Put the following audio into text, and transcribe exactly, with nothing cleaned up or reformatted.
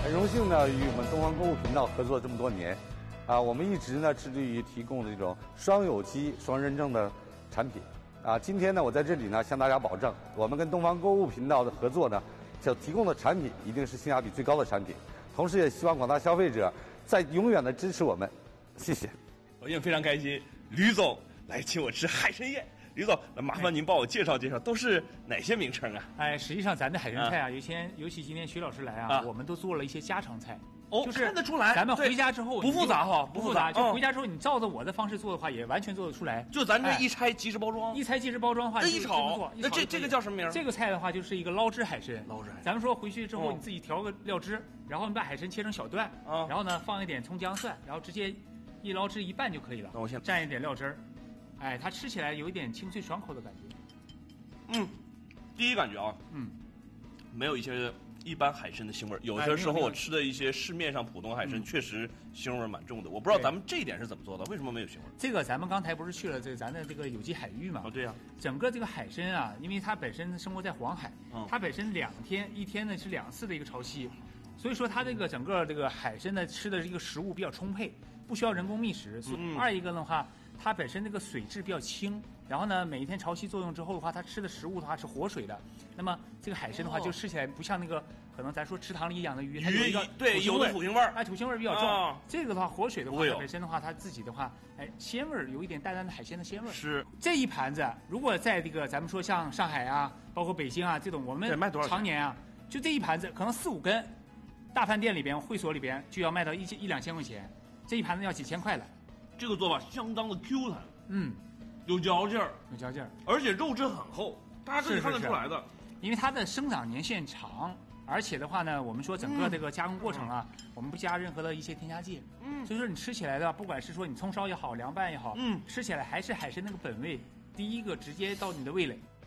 很荣幸呢，与我们东方购物频道合作这么多年，啊，我们一直呢致力于提供这种双有机、双认证的产品。啊，今天呢，我在这里呢向大家保证，我们跟东方购物频道的合作呢，所提供的产品一定是性价比最高的产品。同时，也希望广大消费者在永远的支持我们，谢谢。 我也非常开心，吕总来请我吃海参宴。吕总，那麻烦您帮我介绍介绍，都是哪些名称啊？ 哎，实际上咱的海参菜啊，尤其尤其今天徐老师来啊， 啊我们都做了一些家常菜。 哦， 就是看得出来， 咱们回家之后不复杂哈， 不复杂。就回家之后，你照着我的方式做的话，也完全做得出来。 就咱这一拆即时包装， 一拆即时包装的话， 这一炒，那这这个叫什么名？ 这个菜的话，就是一个捞汁海参。 捞汁海参， 咱们说回去之后，你自己调个料汁，然后你把海参切成小段，然后呢放一点葱姜蒜，然后直接一捞汁一拌就可以了。 那我先蘸一点料汁儿，哎，它吃起来有一点清脆爽口的感觉。 嗯，第一感觉啊，嗯，没有一些。一般海参的腥味儿，有些时候我吃的一些市面上普通海参，嗯、确实腥味儿蛮重的。我不知道咱们这一点是怎么做的，为什么没有腥味儿？ 这个咱们刚才不是去了这个咱的这个有机海域嘛？ 哦，对呀、啊。 整个这个海参啊，因为它本身生活在黄海，嗯、它本身两天一天呢是两次的一个潮汐，所以说它这个整个这个海参呢吃的这个食物比较充沛，不需要人工觅食。所以、嗯、二一个的话，它本身这个水质比较清，然后呢每一天潮汐作用之后的话，它吃的食物的话是活水的。那么这个海参的话，就吃起来不像那个可能咱说池塘里养的鱼，它有一个对有的土腥味儿， 哎，土腥味儿比较重。 啊、 这个的话，活水的话，它本身的话，它自己的话，哎，鲜味儿有一点淡淡的海鲜的鲜味儿。 是这一盘子，如果在这个咱们说像上海啊，包括北京啊这种，我们常年啊，就这一盘子可能四五根，大饭店里边、会所里边就要卖到一一两千块钱，这一盘子要几千块了。 这个做法相当的 Q 弹， 嗯， 有嚼劲儿， 有嚼劲儿， 而且肉质很厚，大家可以看得出来的。 因为它的生长年限长，而且的话呢，我们说整个这个加工过程啊，嗯、我们不加任何的一些添加剂，嗯，所以说你吃起来的，不管是说你葱烧也好，凉拌也好，嗯，吃起来还是海参那个本味，第一个直接到你的味蕾。